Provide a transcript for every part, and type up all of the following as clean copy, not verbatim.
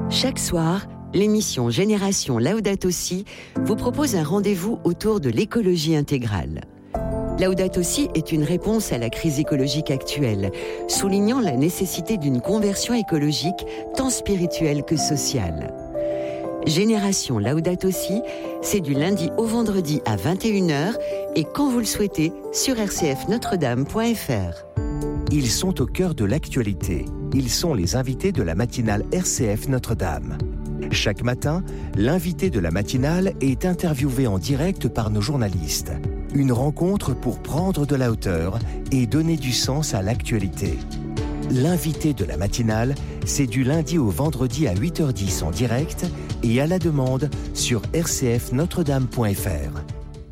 Chaque soir, l'émission Génération Laudato Si vous propose un rendez-vous autour de l'écologie intégrale. Laudato Si est une réponse à la crise écologique actuelle, soulignant la nécessité d'une conversion écologique tant spirituelle que sociale. Génération Laudato Si, c'est du lundi au vendredi à 21h et quand vous le souhaitez sur rcfnotredame.fr. Ils sont au cœur de l'actualité. Ils sont les invités de la matinale RCF Notre-Dame. Chaque matin, l'invité de la matinale est interviewé en direct par nos journalistes. Une rencontre pour prendre de la hauteur et donner du sens à l'actualité. L'invité de la matinale, c'est du lundi au vendredi à 8h10 en direct et à la demande sur rcfnotredame.fr.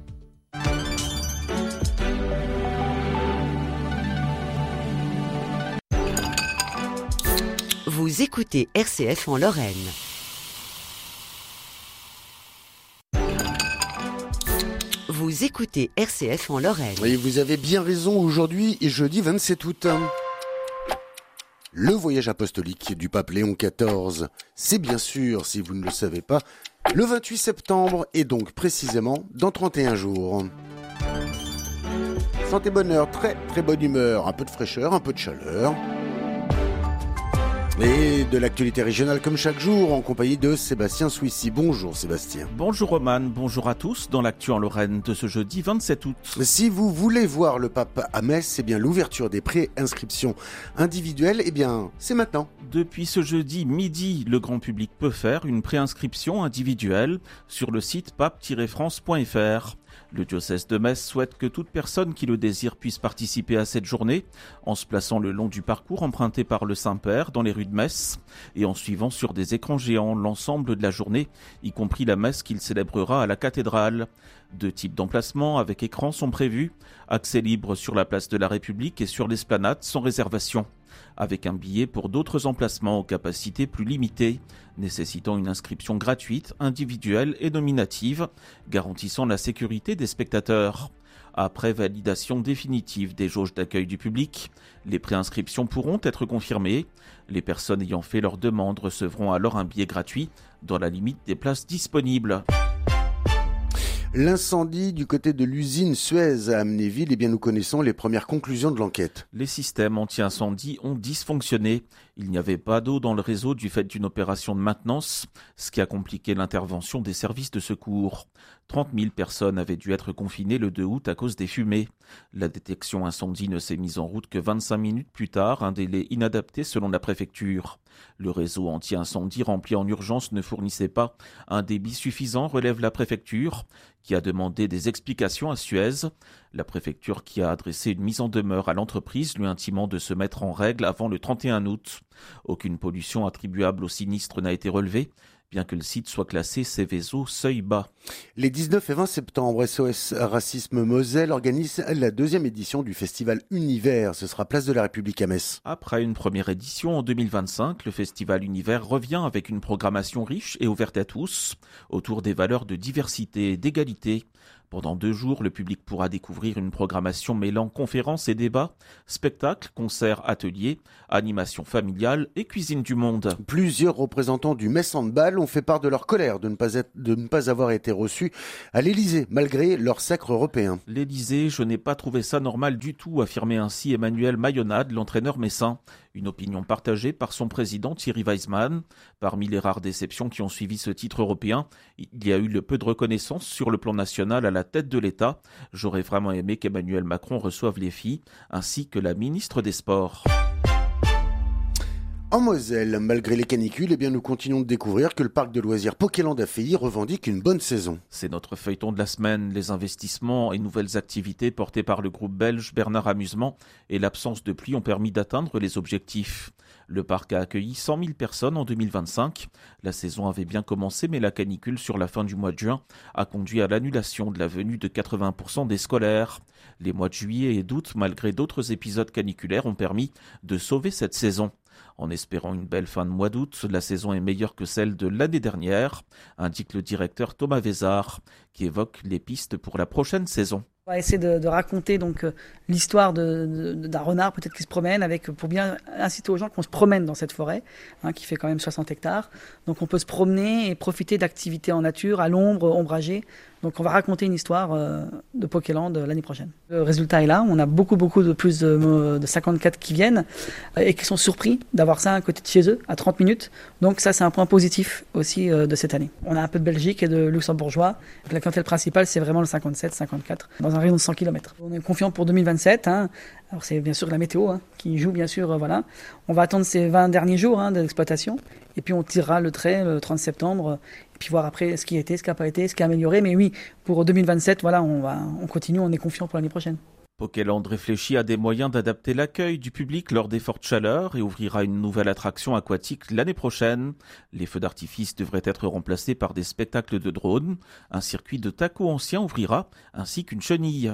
Vous écoutez RCF en Lorraine. Vous écoutez RCF en Lorraine. Oui, vous avez bien raison, aujourd'hui est jeudi 27 août. Le voyage apostolique du pape Léon XIV, c'est bien sûr, si vous ne le savez pas, le 28 septembre et donc précisément dans 31 jours. Santé, bonheur, très très bonne humeur, un peu de fraîcheur, un peu de chaleur. Et de l'actualité régionale comme chaque jour en compagnie de Sébastien Souissy. Bonjour Sébastien. Bonjour Roman, bonjour à tous dans l'actu en Lorraine de ce jeudi 27 août. Si vous voulez voir le pape à Metz, c'est bien l'ouverture des pré-inscriptions individuelles, eh bien c'est maintenant. Depuis ce jeudi midi, le grand public peut faire une préinscription individuelle sur le site pape-france.fr. Le diocèse de Metz souhaite que toute personne qui le désire puisse participer à cette journée en se plaçant le long du parcours emprunté par le Saint-Père dans les rues de Metz et en suivant sur des écrans géants l'ensemble de la journée, y compris la messe qu'il célébrera à la cathédrale. Deux types d'emplacements avec écran sont prévus, accès libre sur la place de la République et sur l'esplanade sans réservation, avec un billet pour d'autres emplacements aux capacités plus limitées, nécessitant une inscription gratuite, individuelle et nominative, garantissant la sécurité des spectateurs. Après validation définitive des jauges d'accueil du public, les préinscriptions pourront être confirmées. Les personnes ayant fait leur demande recevront alors un billet gratuit dans la limite des places disponibles. L'incendie du côté de l'usine Suez à Amnéville, eh bien nous connaissons les premières conclusions de l'enquête. Les systèmes anti-incendie ont dysfonctionné. Il n'y avait pas d'eau dans le réseau du fait d'une opération de maintenance, ce qui a compliqué l'intervention des services de secours. 30 000 personnes avaient dû être confinées le 2 août à cause des fumées. La détection incendie ne s'est mise en route que 25 minutes plus tard, un délai inadapté selon la préfecture. Le réseau anti-incendie rempli en urgence ne fournissait pas un débit suffisant, relève la préfecture, qui a demandé des explications à Suez. La préfecture qui a adressé une mise en demeure à l'entreprise lui intimant de se mettre en règle avant le 31 août. Aucune pollution attribuable au sinistre n'a été relevée, bien que le site soit classé Céveso seuil bas. Les 19 et 20 septembre, SOS Racisme Moselle organise la deuxième édition du festival Univers. Ce sera place de la République à Metz. Après une première édition en 2025, le festival Univers revient avec une programmation riche et ouverte à tous, autour des valeurs de diversité et d'égalité. Pendant 2 jours, le public pourra découvrir une programmation mêlant conférences et débats, spectacles, concerts, ateliers, animations familiales et cuisine du monde. Plusieurs représentants du Metz Handball ont fait part de leur colère de ne pas avoir été reçus à l'Élysée, malgré leur sacre européen. L'Élysée, je n'ai pas trouvé ça normal du tout, affirmait ainsi Emmanuel Mayonnade, l'entraîneur messin. Une opinion partagée par son président Thierry Weismann. Parmi les rares déceptions qui ont suivi ce titre européen, il y a eu le peu de reconnaissance sur le plan national à la tête de l'État. J'aurais vraiment aimé qu'Emmanuel Macron reçoive les filles, ainsi que la ministre des Sports. En Moselle, malgré les canicules, eh bien nous continuons de découvrir que le parc de loisirs Pokéland à Feilly revendique une bonne saison. C'est notre feuilleton de la semaine. Les investissements et nouvelles activités portés par le groupe belge Bernard Amusement et l'absence de pluie ont permis d'atteindre les objectifs. Le parc a accueilli 100 000 personnes en 2025. La saison avait bien commencé, mais la canicule sur la fin du mois de juin a conduit à l'annulation de la venue de 80% des scolaires. Les mois de juillet et d'août, malgré d'autres épisodes caniculaires, ont permis de sauver cette saison. En espérant une belle fin de mois d'août, la saison est meilleure que celle de l'année dernière, indique le directeur Thomas Vézard, qui évoque les pistes pour la prochaine saison. On va essayer de raconter donc l'histoire d'un renard peut-être qui se promène pour bien inciter aux gens qu'on se promène dans cette forêt qui fait quand même 60 hectares. Donc on peut se promener et profiter d'activités en nature, à l'ombre, ombragées. Donc on va raconter une histoire de Pokéland l'année prochaine. Le résultat est là, on a beaucoup de plus de 54 qui viennent et qui sont surpris d'avoir ça à côté de chez eux, à 30 minutes. Donc ça c'est un point positif aussi de cette année. On a un peu de Belgique et de luxembourgeois. La clientèle principale c'est vraiment le 57-54 dans un rayon de 100 km. On est confiant pour 2027. Alors c'est bien sûr la météo qui joue bien sûr. Voilà. On va attendre ces 20 derniers jours de l'exploitation et puis on tirera le trait le 30 septembre et puis voir après ce qui a été, ce qui n'a pas été, ce qui a amélioré. Mais oui, pour 2027, voilà, on continue, on est confiant pour l'année prochaine. Pokéland réfléchit à des moyens d'adapter l'accueil du public lors des fortes chaleurs et ouvrira une nouvelle attraction aquatique l'année prochaine. Les feux d'artifice devraient être remplacés par des spectacles de drones. Un circuit de tacos ancien ouvrira, ainsi qu'une chenille.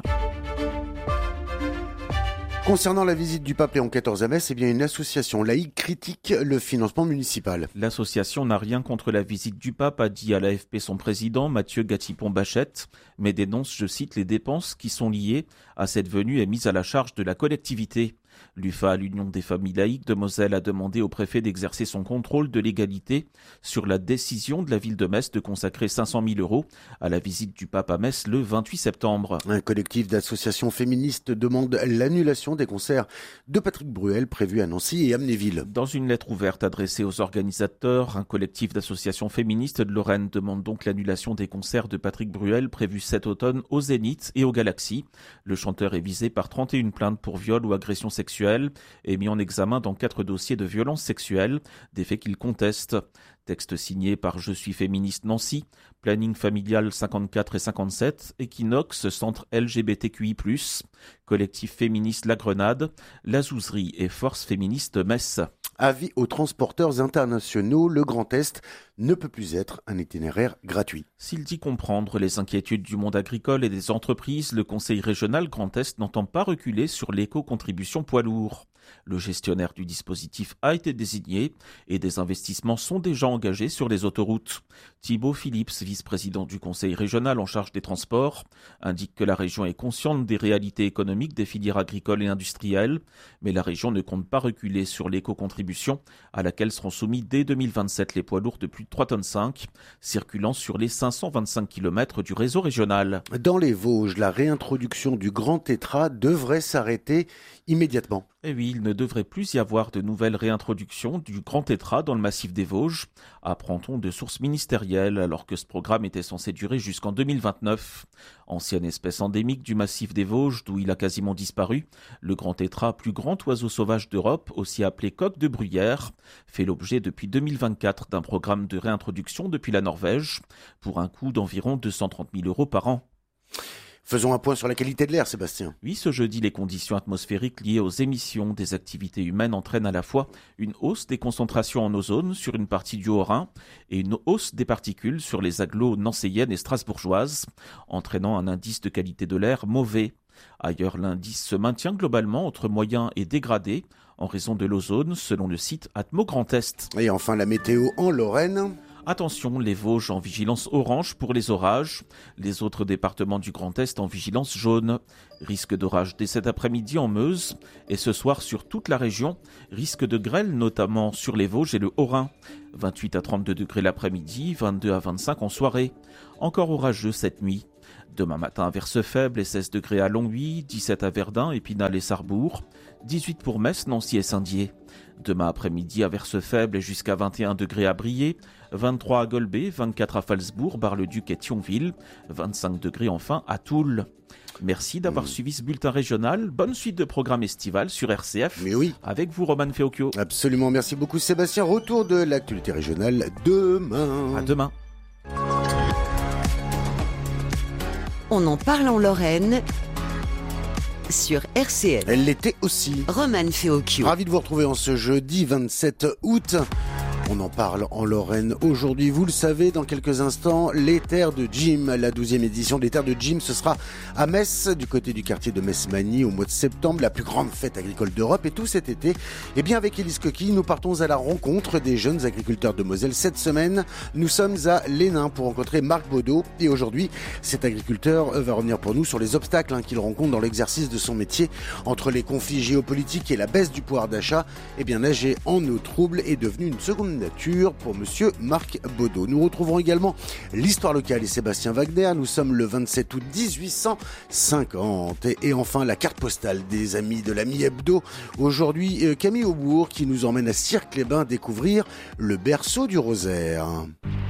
Concernant la visite du pape Léon XIV à Metz, une association laïque critique le financement municipal. L'association n'a rien contre la visite du pape, a dit à l'AFP son président Mathieu Gatipon-Bachette, mais dénonce, je cite, les dépenses qui sont liées à cette venue et mises à la charge de la collectivité. L'UFA, l'Union des familles laïques de Moselle, a demandé au préfet d'exercer son contrôle de légalité sur la décision de la ville de Metz de consacrer 500 000 € à la visite du pape à Metz le 28 septembre. Un collectif d'associations féministes demande l'annulation des concerts de Patrick Bruel prévus à Nancy et Amnéville. Dans une lettre ouverte adressée aux organisateurs, un collectif d'associations féministes de Lorraine demande donc l'annulation des concerts de Patrick Bruel prévus cet automne au Zénith et au Galaxy. Le chanteur est visé par 31 plaintes pour viol ou agression sexuelle et mis en examen dans 4 dossiers de violences sexuelles, des faits qu'il conteste. Texte signé par Je suis féministe Nancy, Planning familial 54 et 57, Equinox, Centre LGBTQI+, Collectif féministe La Grenade, La Zouzerie et Force féministe Metz. Avis aux transporteurs internationaux, le Grand Est ne peut plus être un itinéraire gratuit. S'il dit comprendre les inquiétudes du monde agricole et des entreprises, le Conseil régional Grand Est n'entend pas reculer sur l'éco-contribution poids lourd. Le gestionnaire du dispositif a été désigné et des investissements sont déjà engagés sur les autoroutes. Thibaut Phillips, vice-président du Conseil régional en charge des transports, indique que la région est consciente des réalités économiques des filières agricoles et industrielles, mais la région ne compte pas reculer sur l'éco-contribution à laquelle seront soumis dès 2027 les poids lourds de plus de 3,5 tonnes circulant sur les 525 km du réseau régional. Dans les Vosges, la réintroduction du grand tétra devrait s'arrêter immédiatement. Et oui, il ne devrait plus y avoir de nouvelles réintroductions du grand tétra dans le massif des Vosges, apprend-on de sources ministérielles, alors que ce programme était censé durer jusqu'en 2029. Ancienne espèce endémique du massif des Vosges, d'où il a quasiment disparu, le grand tétra, plus grand oiseau sauvage d'Europe, aussi appelé coq de bruyère, fait l'objet depuis 2024 d'un programme de réintroduction depuis la Norvège, pour un coût d'environ 230 000 € par an. Faisons un point sur la qualité de l'air, Sébastien. Oui, ce jeudi, les conditions atmosphériques liées aux émissions des activités humaines entraînent à la fois une hausse des concentrations en ozone sur une partie du Haut-Rhin et une hausse des particules sur les agglos nancéennes et strasbourgeoises, entraînant un indice de qualité de l'air mauvais. Ailleurs, l'indice se maintient globalement entre moyen et dégradé en raison de l'ozone, selon le site Atmo Grand Est. Et enfin, la météo en Lorraine. Attention, les Vosges en vigilance orange pour les orages, les autres départements du Grand Est en vigilance jaune. Risque d'orage dès cet après-midi en Meuse et ce soir sur toute la région. Risque de grêle notamment sur les Vosges et le Haut-Rhin. 28 à 32 degrés l'après-midi, 22 à 25 en soirée. Encore orageux cette nuit. Demain matin, averses faibles et 16 degrés à Longwy, 17 à Verdun, Épinal et Sarrebourg, 18 pour Metz, Nancy et Saint-Dié. Demain après-midi, averses faibles et jusqu'à 21 degrés à Briey, 23 à Golbet, 24 à Phalsbourg, Bar-le-Duc et Thionville, 25 degrés enfin à Toul. Merci d'avoir suivi ce bulletin régional. Bonne suite de programme estival sur RCF. Mais oui. Avec vous, Roman Feocchio. Absolument, merci beaucoup Sébastien. Retour de l'actualité régionale demain. À demain. On en parle en Lorraine sur RCF. Elle l'était aussi. Roman Feocchio. Ravi de vous retrouver en ce jeudi 27 août. On en parle en Lorraine aujourd'hui. Vous le savez, dans quelques instants, les terres de Jim, la 12e édition des terres de Jim, ce sera à Metz, du côté du quartier de Metz-Magny, au mois de septembre, la plus grande fête agricole d'Europe. Et tout cet été, eh bien, avec Élise Coquille, nous partons à la rencontre des jeunes agriculteurs de Moselle. Cette semaine, nous sommes à Lénin pour rencontrer Marc Baudot. Et aujourd'hui, cet agriculteur va revenir pour nous sur les obstacles qu'il rencontre dans l'exercice de son métier. Entre les conflits géopolitiques et la baisse du pouvoir d'achat, eh bien, nager en eau trouble est devenu une seconde nature pour monsieur Marc Baudot. Nous retrouverons également l'histoire locale et Sébastien Wagner. Nous sommes le 27 août 1850. Et enfin, la carte postale des amis de l'ami Hebdo. Aujourd'hui, Camille Aubourg qui nous emmène à Cirque-les-Bains découvrir le berceau du Rosaire.